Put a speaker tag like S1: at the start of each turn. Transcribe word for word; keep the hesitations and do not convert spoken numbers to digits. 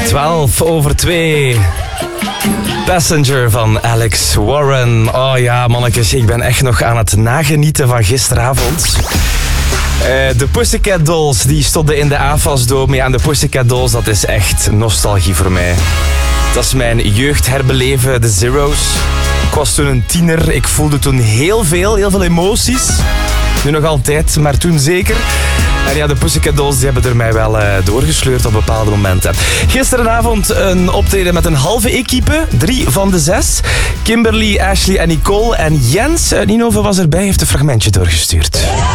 S1: twaalf over twee. Passenger van Alex Warren. Oh ja, mannetjes, ik ben echt nog aan het nagenieten van gisteravond. Uh, de Pussycat Dolls die stonden in de A F A S Dome. Ja, en de Pussycat Dolls, dat is echt nostalgie voor mij. Dat is mijn jeugd herbeleven, de Zero's. Ik was toen een tiener, ik voelde toen heel veel, heel veel emoties. Nu nog altijd, maar toen zeker. En ja, de Pussycat Dolls die hebben er mij wel uh, doorgesleurd op bepaalde momenten. Gisteravond een optreden met een halve equipe. Drie van de zes. Kimberly, Ashley en Nicole. En Jens uit Ninove was erbij, heeft een fragmentje doorgestuurd.